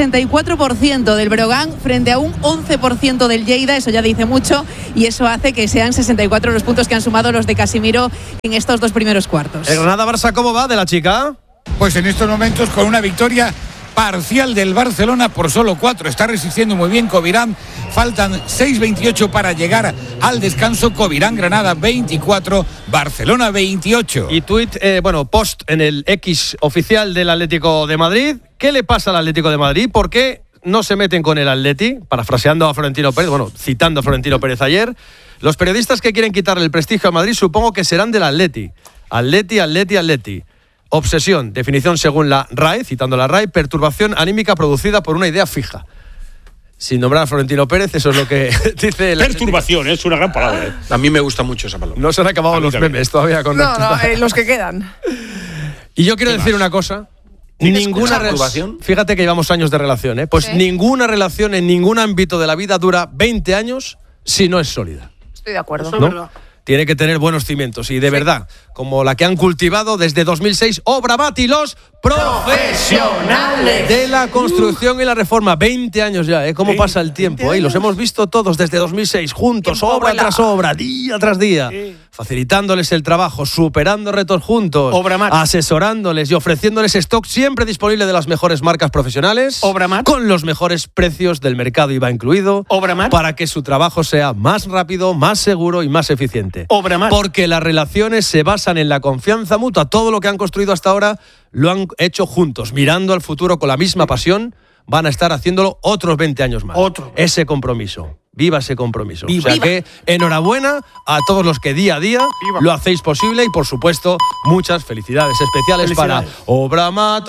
64% del Breogán frente a un 11% del Lleida. Eso ya dice mucho y eso hace que sean 64 los puntos que han sumado los de Casimiro en estos dos primeros cuartos. ¿El Granada-Barça cómo va de la chica? Pues en estos momentos con una victoria parcial del Barcelona por solo 4. Está resistiendo muy bien Covirán. Faltan 6:28 para llegar al descanso. Covirán, Granada 24, Barcelona 28. Y tuit, post en el X oficial del Atlético de Madrid. ¿Qué le pasa al Atlético de Madrid? ¿Por qué no se meten con el Atleti? Parafraseando a Florentino Pérez, citando a Florentino Pérez ayer. Los periodistas que quieren quitarle el prestigio a Madrid supongo que serán del Atleti. Atleti. Obsesión, definición según la RAE, citando la RAE, perturbación anímica producida por una idea fija. Sin nombrar a Florentino Pérez, eso es lo que dice la perturbación, es una gran palabra. A mí me gusta mucho esa palabra. No se han acabado los memes todavía con los que quedan. Y yo quiero decir una cosa. Ninguna relación. Fíjate que llevamos años de relación, ¿eh? Pues sí. Ninguna relación en ningún ámbito de la vida dura 20 años si no es sólida. Estoy de acuerdo. ¿No? Tiene que tener buenos cimientos y de verdad, como la que han cultivado desde 2006 Obramat y los profesionales de la construcción y la reforma. 20 años ya, ¿eh? ¿Cómo pasa el tiempo? Los hemos visto todos desde 2006, juntos, obra tras obra, día tras día, facilitándoles el trabajo, superando retos juntos, Obramat, asesorándoles y ofreciéndoles stock siempre disponible de las mejores marcas profesionales, Obramat, con los mejores precios del mercado IVA incluido, Obramat, para que su trabajo sea más rápido, más seguro y más eficiente. Obramat. Porque las relaciones se basan en la confianza mutua. Todo lo que han construido hasta ahora lo han hecho juntos, mirando al futuro con la misma pasión. Van a estar haciéndolo otros 20 años más. Ese compromiso. Viva ese compromiso. Viva. O sea que enhorabuena a todos los que día a día lo hacéis posible y por supuesto muchas felicidades especiales para Obramat.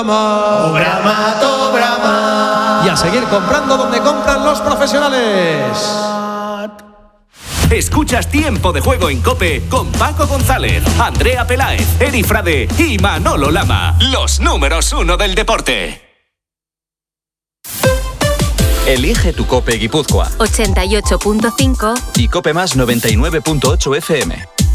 Y a seguir comprando donde compran los profesionales. Escuchas Tiempo de Juego en COPE con Paco González, Andrea Peláez, Eri Frade y Manolo Lama. Los números 1 del deporte. Elige tu COPE Guipúzcoa 88.5 y COPE Más 99.8 FM.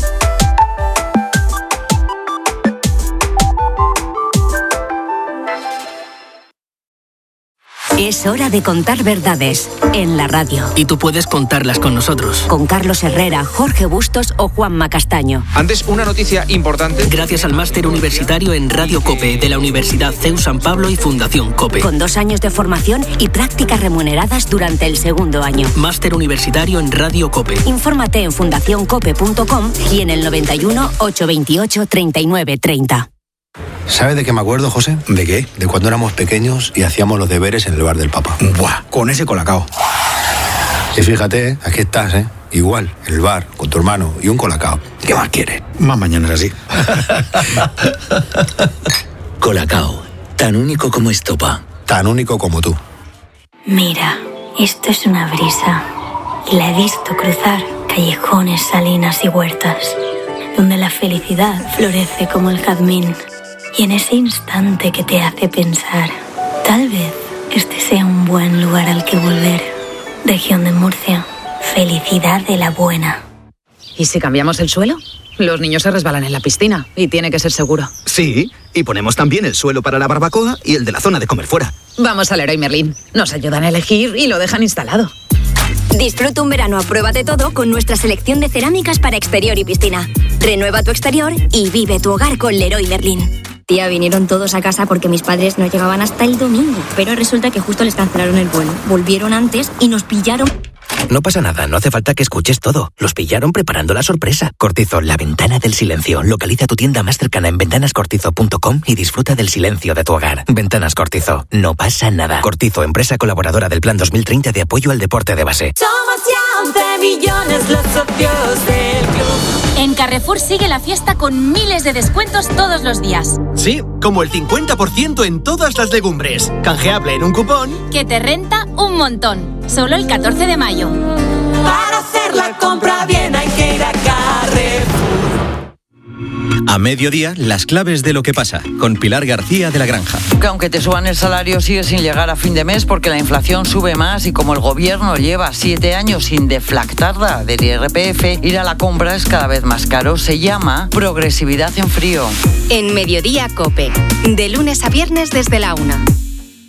Es hora de contar verdades en la radio. Y tú puedes contarlas con nosotros. Con Carlos Herrera, Jorge Bustos o Juanma Castaño. Antes, una noticia importante. Gracias al máster universitario en Radio COPE de la Universidad CEU San Pablo y Fundación COPE. Con 2 años de formación y prácticas remuneradas durante el segundo año. Máster universitario en Radio COPE. Infórmate en fundacioncope.com y en el 91 828 39 30. ¿Sabe de qué me acuerdo, José? ¿De qué? De cuando éramos pequeños y hacíamos los deberes en el bar del Papa. ¡Buah! Con ese colacao. Y fíjate, aquí estás, ¿eh? Igual, en el bar, con tu hermano y un colacao. ¿Qué más quieres? Más mañana es así. Colacao, tan único como estopa. Tan único como tú. Mira, esto es una brisa. Y la he visto cruzar callejones, salinas y huertas, donde la felicidad florece como el jazmín. Y en ese instante que te hace pensar, tal vez este sea un buen lugar al que volver. Región de Murcia, felicidad de la buena. ¿Y si cambiamos el suelo? Los niños se resbalan en la piscina y tiene que ser seguro. Sí, y ponemos también el suelo para la barbacoa y el de la zona de comer fuera. Vamos al Leroy Merlin. Nos ayudan a elegir y lo dejan instalado. Disfruta un verano a prueba de todo con nuestra selección de cerámicas para exterior y piscina. Renueva tu exterior y vive tu hogar con Leroy Merlin. Tía, vinieron todos a casa porque mis padres no llegaban hasta el domingo. Pero resulta que justo les cancelaron el vuelo. Volvieron antes y nos pillaron. No pasa nada, no hace falta que escuches todo. Los pillaron preparando la sorpresa. Cortizo, la ventana del silencio. Localiza tu tienda más cercana en ventanascortizo.com y disfruta del silencio de tu hogar. Ventanas Cortizo, no pasa nada. Cortizo, empresa colaboradora del Plan 2030 de apoyo al deporte de base. Somos ya 11 millones los socios del club. En Carrefour sigue la fiesta con miles de descuentos todos los días. Sí, como el 50% en todas las legumbres. Canjeable en un cupón que te renta un montón. Solo el 14 de mayo. Para hacer la compra bien hay que ir a Carrefour. A mediodía, las claves de lo que pasa, con Pilar García de La Granja. Que aunque te suban el salario, sigue sin llegar a fin de mes porque la inflación sube más y como el gobierno lleva 7 años sin deflactarla del IRPF, ir a la compra es cada vez más caro. Se llama progresividad en frío. En Mediodía COPE, de lunes a viernes desde la 1.